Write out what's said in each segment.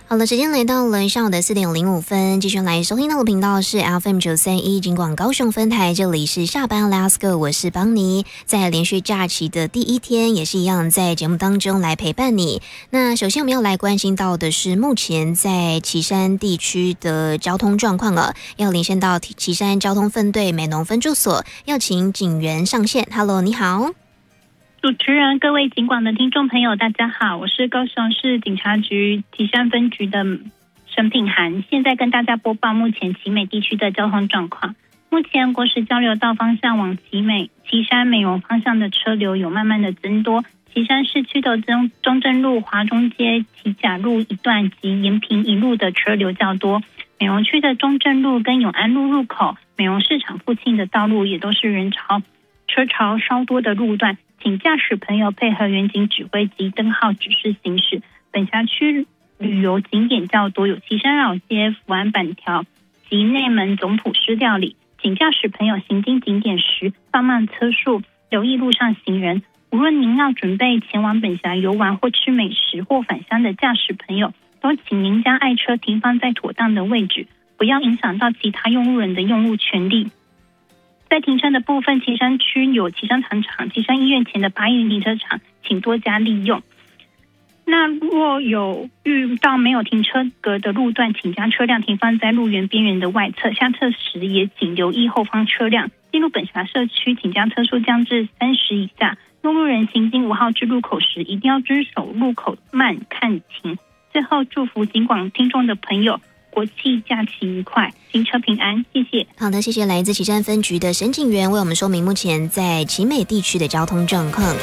好了，时间来到了上午的4:05，继续来收听到的频道是 FM931 金广高雄分台，这里是下班 Let's Go， 我是邦尼，在连续假期的第一天，也是一样在节目当中来陪伴你。那首先我们要来关心到的是目前在旗山地区的交通状况了，要连线到旗山交通分队美浓分驻所，要请警员上线。Hello， 你好。 主持人，各位警广的听众朋友，大家好，我是高雄市警察局旗山分局的沈品涵，现在跟大家播报目前旗美地区的交通状况。目前国十交流道方向往旗山美容方向的车流有慢慢的增多，旗山市区的中正路、华中街、旗甲路一段及延平一路的车流较多。美容区的中正路跟永安路入口、美容市场附近的道路也都是人潮车潮稍多的路段，请驾驶朋友配合远景指挥及灯号指示行驶。本辖区旅游景点较多，有旗山老街、福安板条及内门总普师料理，请驾驶朋友行经景点时放慢车速，留意路上行人。无论您要准备前往本辖游玩或吃美食或返乡的驾驶朋友，都请您将爱车停放在妥当的位置，不要影响到其他用路人的用路权利。在停车的部分，旗山区有旗山糖厂、旗山医院前的8营停车场，请多加利用。那若有遇到没有停车格的路段，请将车辆停放在路缘边缘的外侧，下车时也请留意后方车辆。进入本辖社区，请将车速降至30以下。用路人行经5号支路口时，一定要遵守路口慢看停。最后，祝福警广听众的朋友国际假期愉快，行车平安，谢谢。 好的，谢谢来自旗山分局的沈警员为我们说明目前在旗美地区的交通状况。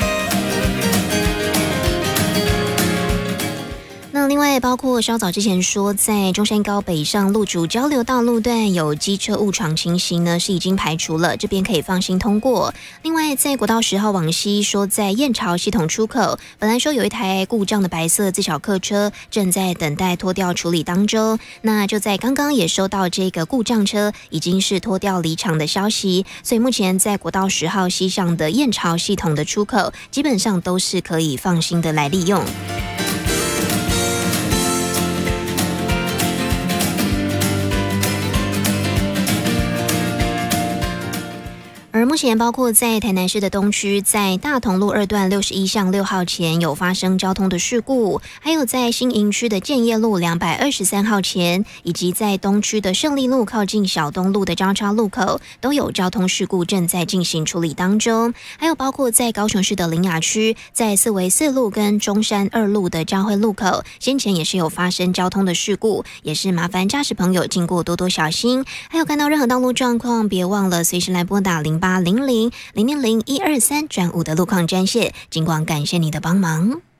那另外包括稍早之前说在中山高北上路主交流道路段有机车误闯情形呢，是已经排除了，这边可以放心通过。另外在国道10号往西说在燕巢系统出口，本来说有一台故障的白色自小客车正在等待拖吊处理当中，那就在刚刚也收到这个故障车已经是拖吊离场的消息，所以目前在国道10号西上的燕巢系统的出口基本上都是可以放心的来利用。而目前包括在台南市的东区，在大同路2段61巷6号前有发生交通的事故，还有在新营区的建业路223号前，以及在东区的胜利路靠近小东路的交叉路口都有交通事故正在进行处理当中，还有包括在高雄市的苓雅区，在四维4路跟中山2路的交汇路口，先前也是有发生交通的事故，也是麻烦驾驶朋友经过多多小心。还有看到任何道路状况，别忘了随时来拨打0800-000-123-5的路况专线，尽管感谢你的帮忙。